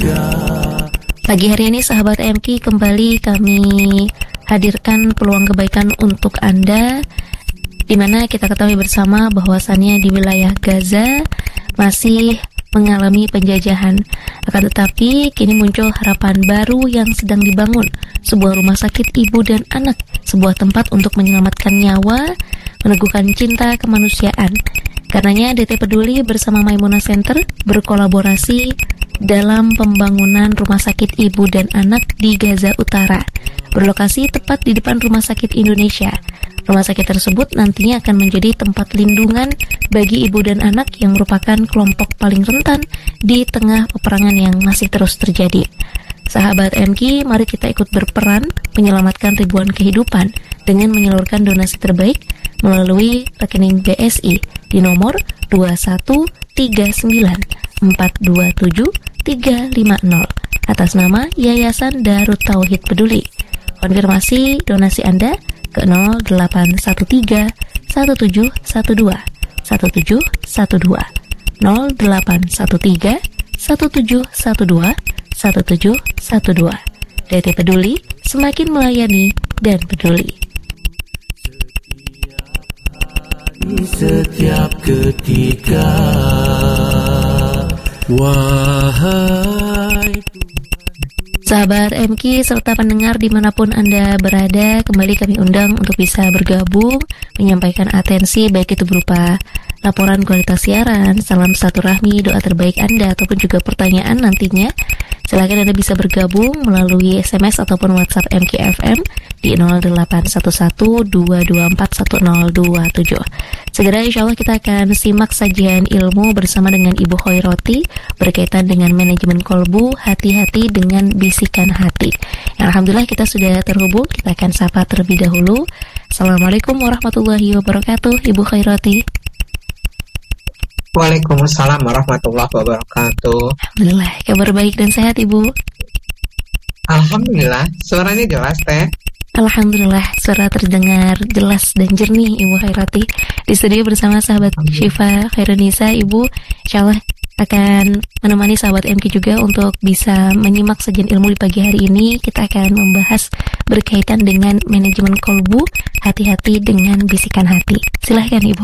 Pagi hari ini sahabat MK kembali kami hadirkan peluang kebaikan untuk Anda, di mana kita ketahui bersama bahwasannya di wilayah Gaza masih mengalami penjajahan. Akan tetapi kini muncul harapan baru yang sedang dibangun, sebuah rumah sakit ibu dan anak, sebuah tempat untuk menyelamatkan nyawa, meneguhkan cinta kemanusiaan. Karenanya DT Peduli bersama Maimunah Center berkolaborasi dalam pembangunan rumah sakit ibu dan anak di Gaza Utara, berlokasi tepat di depan Rumah Sakit Indonesia. Rumah sakit tersebut nantinya akan menjadi tempat lindungan bagi ibu dan anak yang merupakan kelompok paling rentan di tengah peperangan yang masih terus terjadi. Sahabat MK, mari kita ikut berperan menyelamatkan ribuan kehidupan dengan menyalurkan donasi terbaik melalui rekening BSI di nomor 2139427 atas nama Yayasan Darut Tauhid Peduli. Konfirmasi donasi Anda ke 0813 1712 1712 0813 1712 1712. DT Peduli, semakin melayani dan peduli. Setiap ketika, wahai sahabat MK serta pendengar dimanapun Anda berada, kembali kami undang untuk bisa bergabung, menyampaikan atensi baik itu berupa laporan kualitas siaran, salam silaturahmi, doa terbaik Anda, ataupun juga pertanyaan nantinya. Silakan Anda bisa bergabung melalui SMS ataupun WhatsApp MKFM di 0811-224-1027. Segera insya Allah kita akan simak sajian ilmu bersama dengan Ibu Khairoti berkaitan dengan manajemen kolbu, hati-hati dengan bisikan hati. Alhamdulillah kita sudah terhubung, kita akan sapa terlebih dahulu. Assalamualaikum warahmatullahi wabarakatuh, Ibu Khairoti. Waalaikumsalam warahmatullahi wabarakatuh. Alhamdulillah, kabar baik dan sehat Ibu. Alhamdulillah, suaranya jelas Teh. Alhamdulillah, suara terdengar jelas dan jernih Ibu Khairoti. Di studio bersama sahabat Syifa Khairunisa, Ibu insyaallah akan menemani sahabat MK juga untuk bisa menyimak sajian ilmu di pagi hari ini. Kita akan membahas berkaitan dengan manajemen kolbu, hati-hati dengan bisikan hati. Silahkan Ibu.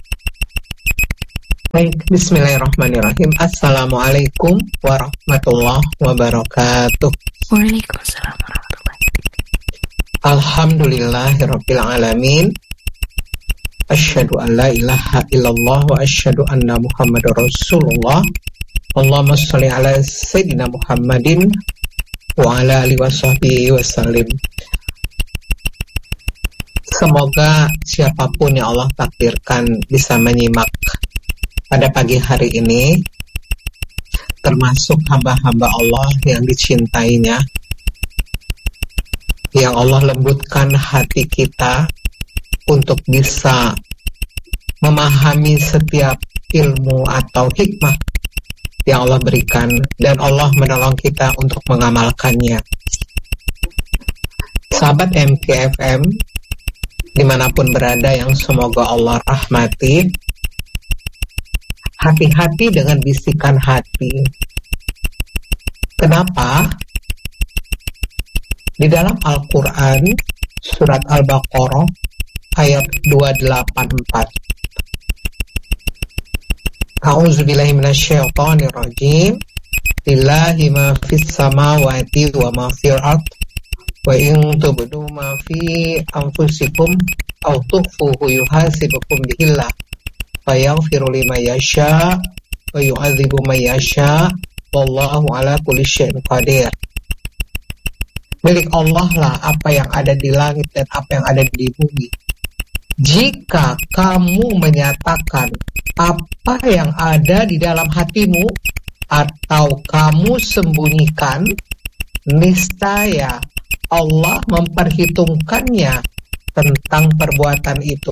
Baik, bismillahirrahmanirrahim. Assalamualaikum warahmatullahi wabarakatuh. Waalaikumsalam warahmatullahi wabarakatuh. Alhamdulillahirabbil alamin. Asyhadu an la ilaha illallah wa asyhadu anna Muhammadar Rasulullah. Allahumma shalli ala sayyidina Muhammadin wa ala alihi washabbihi wasallim. Semoga siapapun yang Allah takdirkan bisa menyimak pada pagi hari ini, termasuk hamba-hamba Allah yang dicintainya, yang Allah lembutkan hati kita untuk bisa memahami setiap ilmu atau hikmah yang Allah berikan, dan Allah menolong kita untuk mengamalkannya. Sahabat MKFM dimanapun berada yang semoga Allah rahmati, hati-hati dengan bisikan hati. Kenapa? Di dalam Al-Quran, surat Al-Baqarah, ayat 284. A'udzubillahi minasyaitonirrajim. Lillahi ma fis samawati wa ma fil ard. Wa in tubdu ma fi anfusikum aw tukhfuhu yuhasibukum bihillah. Fayaghfiru liman yasha wa yu'adzibu man yasha wallahu ala kulli syai'in qadir. Milik Allah lah apa yang ada di langit dan apa yang ada di bumi. Jika kamu menyatakan apa yang ada di dalam hatimu atau kamu sembunyikan, niscaya Allah memperhitungkannya tentang perbuatan itu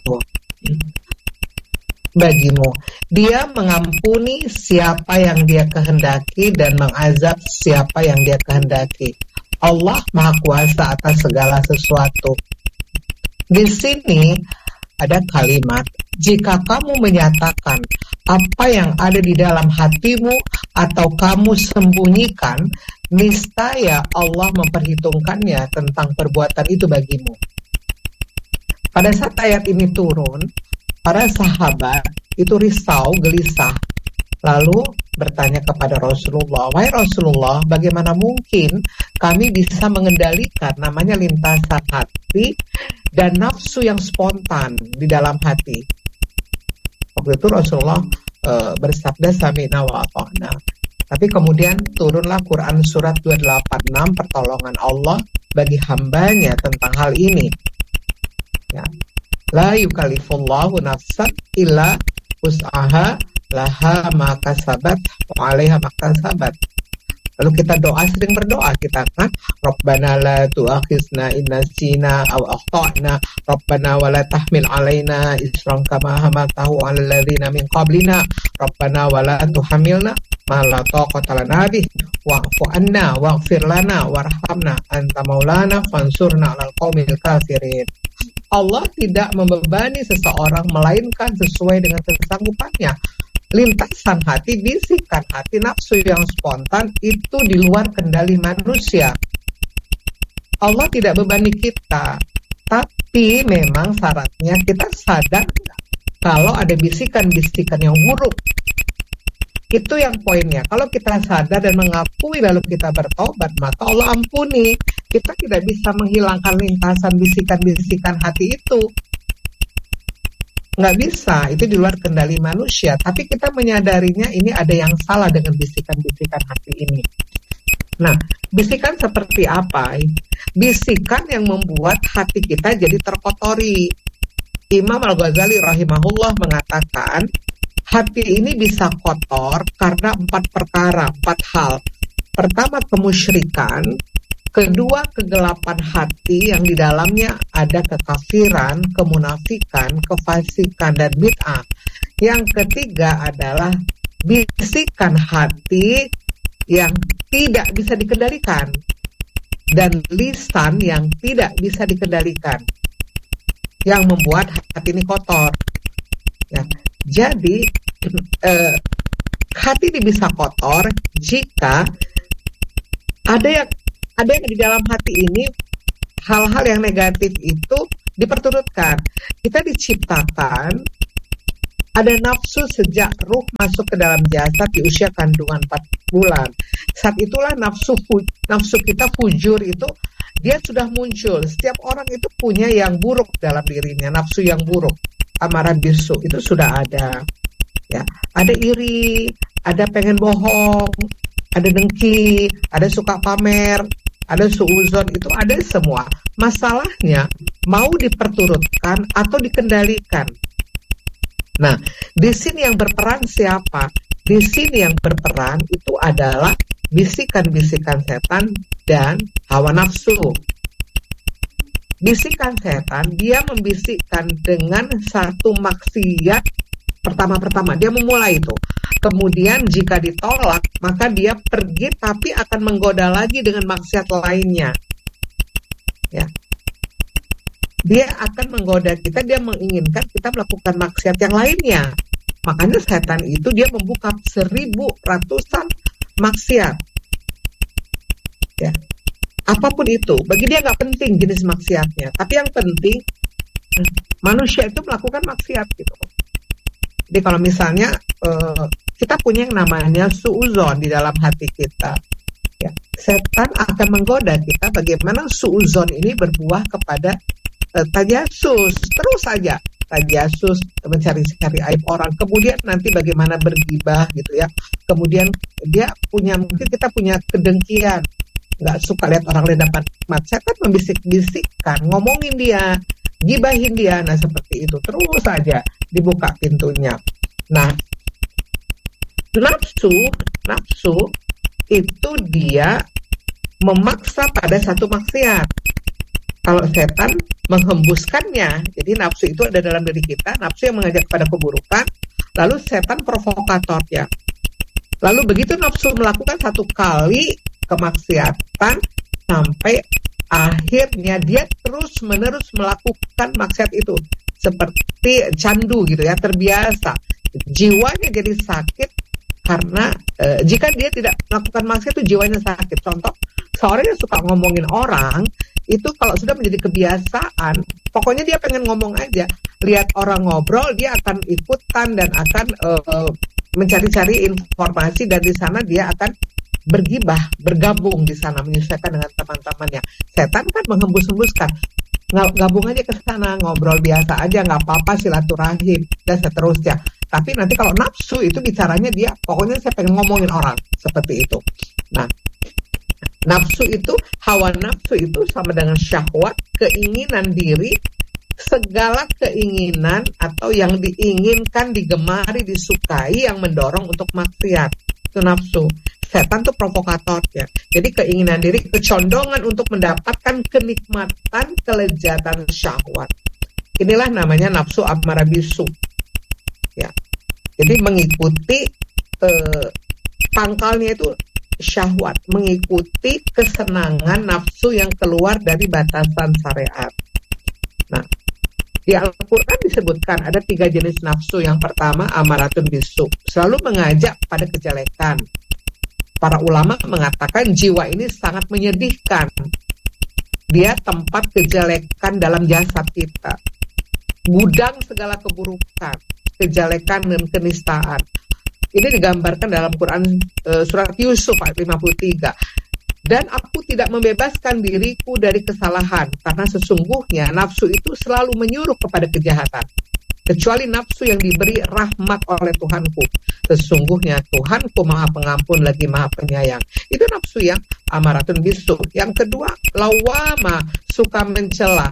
bagimu. Dia mengampuni siapa yang Dia kehendaki dan mengazab siapa yang Dia kehendaki. Allah Maha Kuasa atas segala sesuatu. Di sini ada kalimat jika kamu menyatakan apa yang ada di dalam hatimu atau kamu sembunyikan, niscaya Allah memperhitungkannya tentang perbuatan itu bagimu. Pada saat ayat ini turun, para sahabat itu risau, gelisah, lalu bertanya kepada Rasulullah, "Wahai Rasulullah, bagaimana mungkin kami bisa mengendalikan namanya lintasan hati dan nafsu yang spontan di dalam hati?" Waktu itu Rasulullah bersabda sami'na wa ata'na. Tapi kemudian turunlah Quran surat 286, pertolongan Allah bagi hambanya tentang hal ini. Ya. La yukallifullahu nafsan illa wus'aha laha ma kasabat wa 'alaiha ma kasabat. Lalu kita sering berdoa kita kan, Rabbana la tu'akhizna in nasina aw akhtana, Rabbana wa la tahmil 'alaina isran kama hamaltahu 'alal ladzina min qablina, Rabbana wa la tuhammilna ma la taqata lana bih, wa'fu 'anna waghfir lana warhamna anta maulana fansurna 'alal qaumil kafirin. Allah tidak membebani seseorang melainkan sesuai dengan kesanggupannya. Lintasan hati, bisikan hati, nafsu yang spontan itu di luar kendali manusia. Allah tidak bebani kita, tapi memang syaratnya kita sadar kalau ada bisikan-bisikan yang buruk. Itu yang poinnya. Kalau kita sadar dan mengakui lalu kita bertobat, maka Allah ampuni. Kita tidak bisa menghilangkan lintasan bisikan-bisikan hati itu. Nggak bisa, itu di luar kendali manusia. Tapi kita menyadarinya ini ada yang salah dengan bisikan-bisikan hati ini. Nah, bisikan seperti apa? Bisikan yang membuat hati kita jadi terkotori. Imam Al-Ghazali rahimahullah mengatakan, hati ini bisa kotor karena 4 perkara, 4 hal. Pertama, kemusyrikan. Kedua, kegelapan hati yang di dalamnya ada kekafiran, kemunafikan, kefasikan, dan bid'ah. Yang ketiga adalah bisikan hati yang tidak bisa dikendalikan dan lisan yang tidak bisa dikendalikan yang membuat hati ini kotor. Ya, jadi hati ini bisa kotor jika ada yang di dalam hati ini hal-hal yang negatif itu diperturutkan. Kita diciptakan ada nafsu sejak ruh masuk ke dalam jasad di usia kandungan 4 bulan. Saat itulah nafsu kita fujur itu dia sudah muncul. Setiap orang itu punya yang buruk dalam dirinya, nafsu yang buruk, amarah bisu itu sudah ada. Ya, ada iri, ada pengen bohong, ada dengki, ada suka pamer, ada suuzon, itu ada semua. Masalahnya mau diperturutkan atau dikendalikan. Nah, di sini yang berperan siapa? Di sini yang berperan itu adalah bisikan-bisikan setan dan hawa nafsu. Bisikan setan, dia membisikkan dengan satu maksiat pertama-pertama, dia memulai itu. Kemudian jika ditolak, maka dia pergi tapi akan menggoda lagi dengan maksiat lainnya. Ya. Dia akan menggoda kita, dia menginginkan kita melakukan maksiat yang lainnya. Makanya setan itu dia membuka 1000 ratusan maksiat. Ya. Apapun itu, bagi dia nggak penting jenis maksiatnya. Tapi yang penting manusia itu melakukan maksiat gitu. Jadi kalau misalnya kita punya yang namanya suuzon di dalam hati kita, ya, setan akan menggoda kita bagaimana suuzon ini berbuah kepada tajasus, terus saja tajasus, mencari-cari aib orang, kemudian nanti bagaimana bergibah gitu ya, kemudian dia punya, mungkin kita punya kedengkian, nggak suka lihat orang lain dapat nikmat, setan membisik-bisikkan, ngomongin dia, gibahin dia, nah seperti itu terus saja dibuka pintunya. Nah, nafsu itu dia memaksa pada satu maksiat. Kalau setan menghembuskannya, jadi nafsu itu ada dalam diri kita, nafsu yang mengajak pada keburukan, lalu setan provokatornya. Lalu begitu nafsu melakukan satu kali kemaksiatan sampai akhirnya dia terus-menerus melakukan maksiat itu seperti candu gitu ya, terbiasa. Jiwanya jadi sakit karena jika dia tidak melakukan maksiat itu jiwanya sakit. Contoh, seorang yang suka ngomongin orang itu kalau sudah menjadi kebiasaan, pokoknya dia pengen ngomong aja. Lihat orang ngobrol, dia akan ikutan dan akan mencari-cari informasi, dan di sana dia akan bergibah, bergabung di sana, menyesuaikan dengan teman-temannya. Setan kan menghembus-hembuskan, gabung aja ke sana, ngobrol biasa aja, nggak apa-apa, silaturahim dan seterusnya. Tapi nanti kalau nafsu itu bicaranya dia, pokoknya saya pengen ngomongin orang, seperti itu. Nah, nafsu itu, hawa nafsu itu sama dengan syahwat, keinginan diri, segala keinginan atau yang diinginkan, digemari, disukai, yang mendorong untuk maksiat. Itu nafsu. Setan tuh provokator ya. Jadi keinginan diri, kecondongan untuk mendapatkan kenikmatan, kelezatan syahwat. Inilah namanya nafsu amarah bisu. Ya. Jadi mengikuti pangkalnya itu syahwat, mengikuti kesenangan nafsu yang keluar dari batasan syariat. Nah, di Al-Quran disebutkan ada 3 jenis nafsu. Yang pertama, amaratun bisu, selalu mengajak pada kejelekan. Para ulama mengatakan jiwa ini sangat menyedihkan. Dia tempat kejelekan dalam jasad kita, gudang segala keburukan, kejelekan dan kenistaan. Ini digambarkan dalam Quran surat Yusuf ayat 53. Dan aku tidak membebaskan diriku dari kesalahan, karena sesungguhnya nafsu itu selalu menyuruh kepada kejahatan, kecuali nafsu yang diberi rahmat oleh Tuhanku. Sesungguhnya Tuhanku maha pengampun lagi maha penyayang. Itu nafsu yang amaratun bisu. Yang kedua, lawama, suka mencela.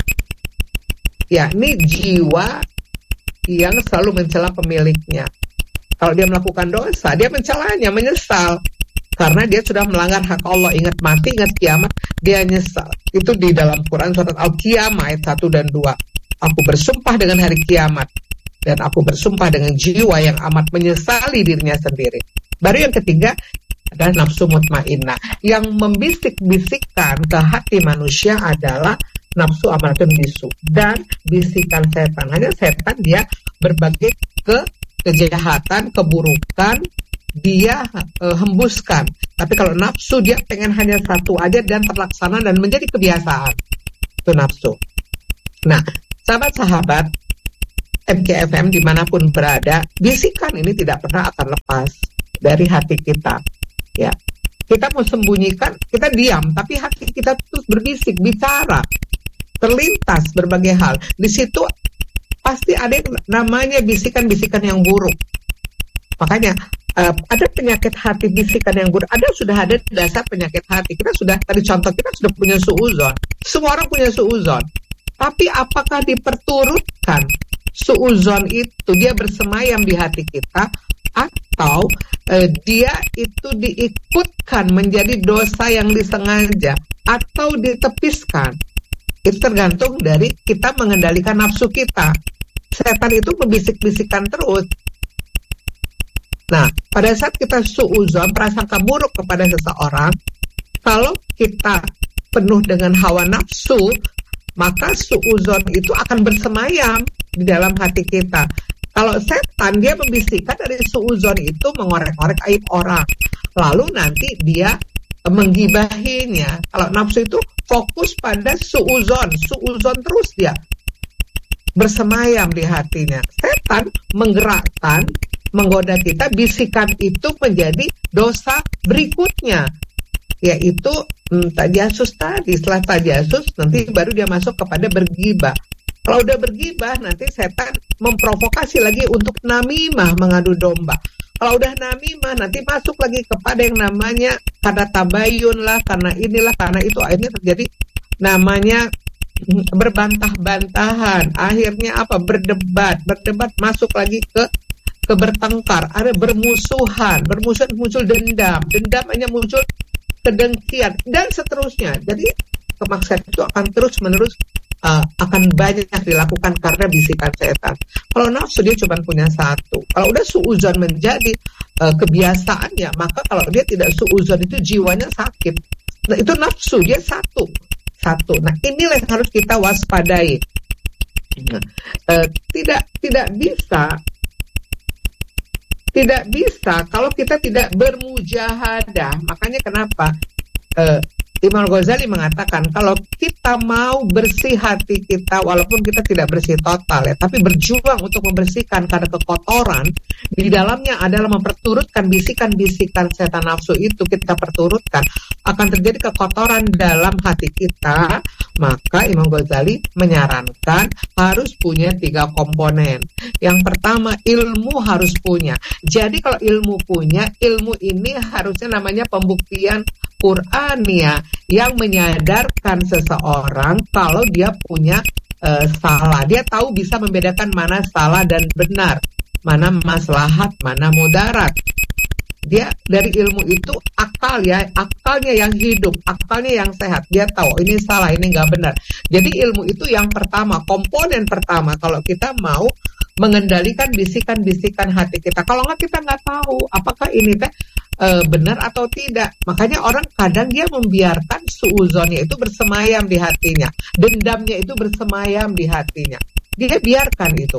Yakni jiwa yang selalu mencela pemiliknya. Kalau dia melakukan dosa, dia mencelanya, menyesal. Karena dia sudah melanggar hak Allah. Ingat mati, ingat kiamat, dia nyesal. Itu di dalam Quran surat Al-Qiyamah ayat 1 dan 2. Aku bersumpah dengan hari kiamat, dan aku bersumpah dengan jiwa yang amat menyesali dirinya sendiri. Baru yang ketiga adalah nafsu mutmainnah, yang membisik-bisikkan ke hati manusia adalah nafsu amaratun bisu. Dan bisikan setan, hanya setan dia berbagai kejahatan, keburukan, dia hembuskan. Tapi kalau nafsu, dia pengen hanya satu aja dan terlaksana dan menjadi kebiasaan. Itu nafsu. Nah, sahabat-sahabat MKFM dimanapun berada, bisikan ini tidak pernah akan lepas dari hati kita. Ya, kita mau sembunyikan, kita diam, tapi hati kita terus berbisik, bicara, terlintas berbagai hal. Di situ pasti ada yang namanya bisikan-bisikan yang buruk. Makanya ada penyakit hati, bisikan yang buruk. Sudah ada dasar penyakit hati. Kita sudah, tadi contoh, kita sudah punya suuzon. Semua orang punya suuzon. Tapi apakah diperturutkan suuzon itu, dia bersemayam di hati kita, atau dia itu diikutkan menjadi dosa yang disengaja, atau ditepiskan? Itu tergantung dari kita mengendalikan nafsu kita. Setan itu membisik-bisikan terus. Nah, pada saat kita suuzon, prasangka buruk kepada seseorang, kalau kita penuh dengan hawa nafsu, maka suuzon itu akan bersemayam di dalam hati kita. Kalau setan, dia membisikkan dari suuzon itu, mengorek-orek aib orang, lalu nanti dia menggibahinya. Kalau nafsu itu fokus pada suuzon terus dia bersemayam di hatinya. Setan menggerakkan, menggoda kita, bisikan itu menjadi dosa berikutnya, yaitu tajasus tadi. Setelah tajasus, nanti baru dia masuk kepada bergibah. Kalau udah bergibah, nanti setan memprovokasi lagi untuk namimah, mengadu domba. Kalau udah namimah, nanti masuk lagi kepada yang namanya karena tabayun lah, karena inilah, karena itu. Akhirnya terjadi namanya berbantah-bantahan. Akhirnya apa? Berdebat masuk lagi ke bertengkar, ada bermusuhan muncul dendam hanya muncul kedengkian, dan seterusnya. Jadi kemaksiatan itu akan terus-menerus akan banyak dilakukan karena bisikan setan. Kalau nafsu, dia cuma punya satu. Kalau udah suuzon menjadi kebiasaannya, maka kalau dia tidak suuzon itu jiwanya sakit. Nah, itu nafsu, dia satu. Nah, inilah yang harus kita waspadai. Nah, tidak bisa kalau kita tidak bermujahadah. Makanya kenapa Imam Ghazali mengatakan kalau kita mau bersih hati kita, walaupun kita tidak bersih total ya, tapi berjuang untuk membersihkan karena kekotoran di dalamnya adalah memperturutkan bisikan-bisikan setan nafsu itu, kita perturutkan, akan terjadi kekotoran dalam hati kita. Maka Imam Ghazali menyarankan harus punya 3 komponen. Yang pertama, ilmu harus punya. Jadi kalau ilmu punya, ilmu ini harusnya namanya pembuktian Qur'ania yang menyadarkan seseorang kalau dia punya salah. Dia tahu bisa membedakan mana salah dan benar, mana maslahat, mana mudarat. Dia dari ilmu itu akalnya yang hidup, akalnya yang sehat. Dia tahu ini salah, ini nggak benar. Jadi ilmu itu yang pertama, komponen pertama kalau kita mau mengendalikan bisikan-bisikan hati kita. Kalau nggak, kita nggak tahu apakah ini benar atau tidak. Makanya orang kadang dia membiarkan suuzonnya itu bersemayam di hatinya, dendamnya itu bersemayam di hatinya. Dia biarkan itu,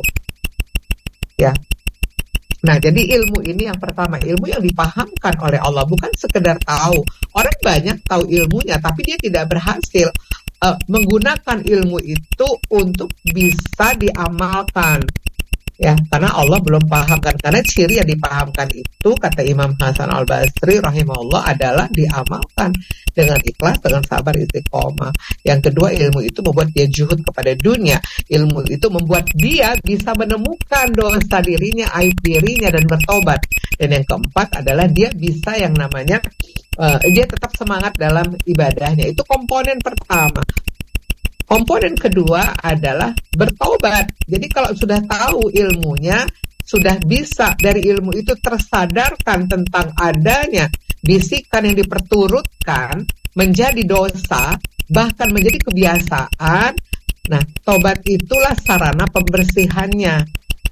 ya. Nah, jadi ilmu ini yang pertama, ilmu yang dipahamkan oleh Allah, bukan sekedar tahu. Orang banyak tahu ilmunya, tapi dia tidak berhasil menggunakan ilmu itu untuk bisa diamalkan. Ya, karena Allah belum pahamkan. Karena ciri yang dipahamkan itu, kata Imam Hasan al-Basri rahimahullah, adalah diamalkan dengan ikhlas, dengan sabar, istiqomah. Yang kedua, ilmu itu membuat dia juhud kepada dunia. Ilmu itu membuat dia bisa menemukan dosa dirinya, aib dirinya, dan bertobat. Dan yang keempat adalah dia bisa yang namanya dia tetap semangat dalam ibadahnya. Itu komponen pertama. Komponen kedua adalah bertobat. Jadi kalau sudah tahu ilmunya, sudah bisa dari ilmu itu tersadarkan tentang adanya bisikan yang diperturutkan menjadi dosa, bahkan menjadi kebiasaan. Nah, tobat itulah sarana pembersihannya.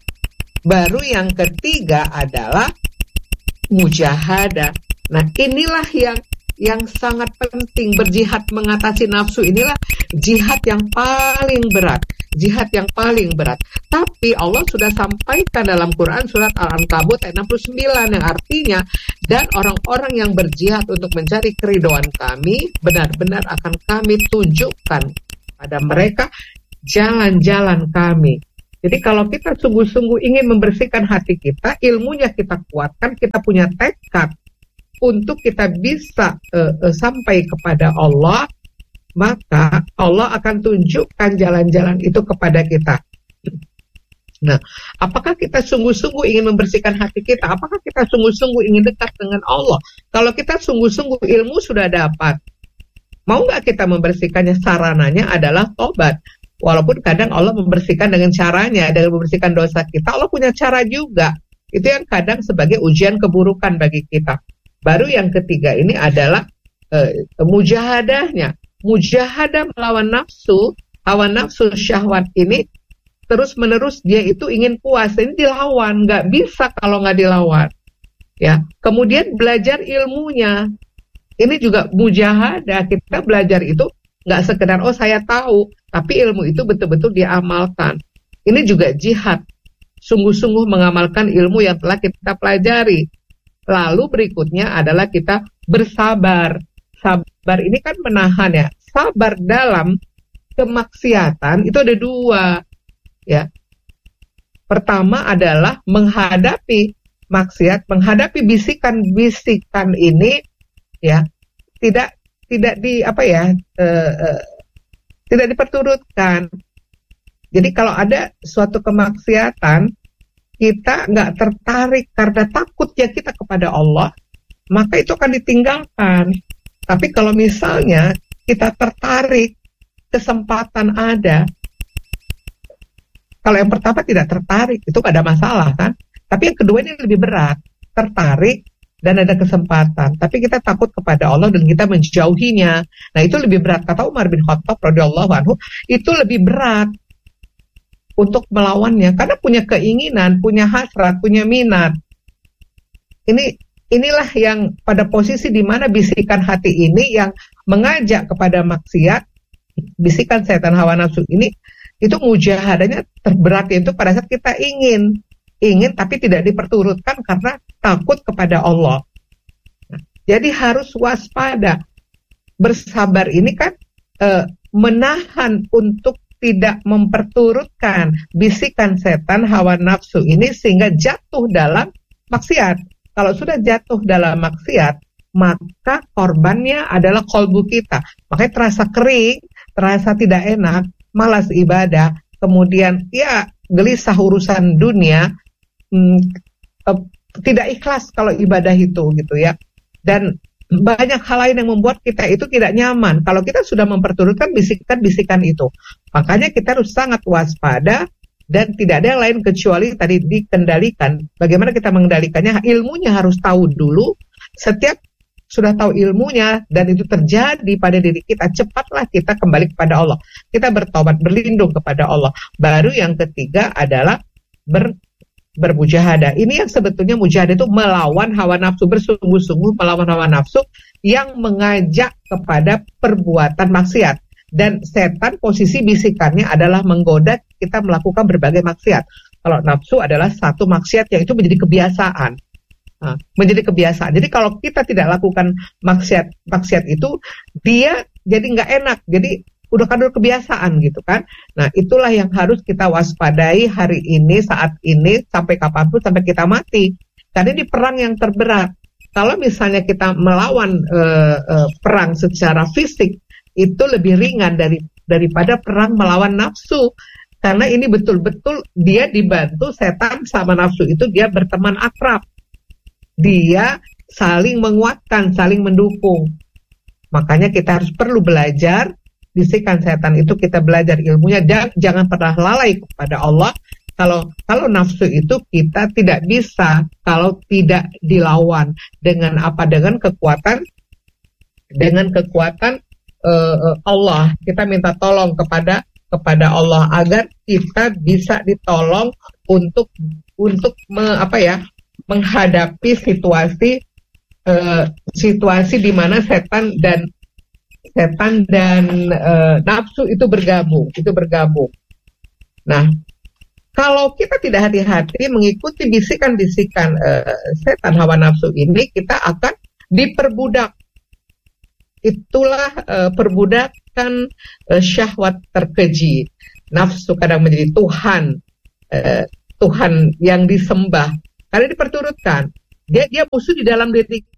Baru yang ketiga adalah mujahadah. Nah, inilah yang sangat penting. Berjihad mengatasi nafsu inilah jihad yang paling berat. Jihad yang paling berat. Tapi Allah sudah sampaikan dalam Quran surat Al-Ankabut ayat 69 yang artinya, dan orang-orang yang berjihad untuk mencari keridhaan kami, benar-benar akan kami tunjukkan pada mereka jalan-jalan kami. Jadi kalau kita sungguh-sungguh ingin membersihkan hati kita, ilmunya kita kuatkan, kita punya tekad untuk kita bisa sampai kepada Allah, maka Allah akan tunjukkan jalan-jalan itu kepada kita. Nah, apakah kita sungguh-sungguh ingin membersihkan hati kita? Apakah kita sungguh-sungguh ingin dekat dengan Allah? Kalau kita sungguh-sungguh ilmu sudah dapat, mau nggak kita membersihkannya? Sarananya adalah tobat. Walaupun kadang Allah membersihkan dengan caranya, dengan membersihkan dosa kita, Allah punya cara juga. Itu yang kadang sebagai ujian keburukan bagi kita. Baru yang ketiga ini adalah mujahadahnya. Mujahadah melawan nafsu, hawa nafsu syahwat ini terus-menerus dia itu ingin puas. Ini dilawan, nggak bisa kalau nggak dilawan. Ya, kemudian belajar ilmunya. Ini juga mujahadah. Kita belajar itu nggak sekedar saya tahu, tapi ilmu itu betul-betul diamalkan. Ini juga jihad. Sungguh-sungguh mengamalkan ilmu yang telah kita pelajari. Lalu berikutnya adalah kita bersabar. Sabar ini kan menahan ya. Sabar dalam kemaksiatan itu ada 2 ya. Pertama adalah menghadapi maksiat, menghadapi bisikan-bisikan ini ya, tidak tidak diperturutkan. Jadi kalau ada suatu kemaksiatan, kita nggak tertarik karena takutnya kita kepada Allah, maka itu akan ditinggalkan. Tapi kalau misalnya kita tertarik, kesempatan ada. Kalau yang pertama tidak tertarik, itu nggak ada masalah kan. Tapi yang kedua ini lebih berat, tertarik dan ada kesempatan. Tapi kita takut kepada Allah dan kita menjauhinya. Nah itu lebih berat. Kata Umar bin Khattab radhiyallahu anhu, itu lebih berat untuk melawannya, karena punya keinginan, punya hasrat, punya minat. Inilah yang pada posisi di mana bisikan hati ini yang mengajak kepada maksiat, bisikan setan hawa nafsu ini Itu mujahadahnya terberat itu pada saat kita ingin tapi tidak diperturutkan karena takut kepada Allah. Nah, jadi harus waspada. Bersabar ini kan menahan untuk tidak memperturutkan bisikan setan hawa nafsu ini sehingga jatuh dalam maksiat. Kalau sudah jatuh dalam maksiat, maka korbannya adalah kolbu kita. Makanya terasa kering, terasa tidak enak, malas ibadah, kemudian ya gelisah urusan dunia, tidak ikhlas kalau ibadah itu gitu ya. Dan banyak hal lain yang membuat kita itu tidak nyaman kalau kita sudah memperturutkan bisikan-bisikan itu. Makanya kita harus sangat waspada dan tidak ada yang lain kecuali tadi dikendalikan. Bagaimana kita mengendalikannya? Ilmunya harus tahu dulu. Setiap sudah tahu ilmunya dan itu terjadi pada diri kita, cepatlah kita kembali kepada Allah. Kita bertobat, berlindung kepada Allah. Baru yang ketiga adalah bermujahadah. Ini yang sebetulnya mujahadah itu melawan hawa nafsu, bersungguh-sungguh melawan hawa nafsu yang mengajak kepada perbuatan maksiat. Dan setan posisi bisikannya adalah menggoda kita melakukan berbagai maksiat. Kalau nafsu adalah satu maksiat yang itu menjadi kebiasaan. Menjadi kebiasaan. Jadi kalau kita tidak lakukan maksiat itu, dia jadi nggak enak. Jadi udah kadar kebiasaan gitu kan. Nah itulah yang harus kita waspadai hari ini, saat ini, sampai kapanpun, sampai kita mati. Karena ini perang yang terberat. Kalau misalnya kita melawan perang secara fisik, itu lebih ringan daripada perang melawan nafsu. Karena ini betul-betul dia dibantu setan sama nafsu itu, dia berteman akrab. Dia saling menguatkan, saling mendukung. Makanya kita harus perlu belajar bisikan setan itu, kita belajar ilmunya, jangan pernah lalai kepada Allah. Kalau nafsu itu kita tidak bisa kalau tidak dilawan dengan apa? Dengan kekuatan Allah. Kita minta tolong kepada Allah agar kita bisa ditolong untuk menghadapi situasi di mana setan dan nafsu itu bergabung. Nah, kalau kita tidak hati-hati mengikuti bisikan-bisikan setan hawa nafsu ini, kita akan diperbudak. Itulah perbudakan syahwat terkeji. Nafsu kadang menjadi Tuhan yang disembah karena diperturutkan. Dia musuh di dalam diri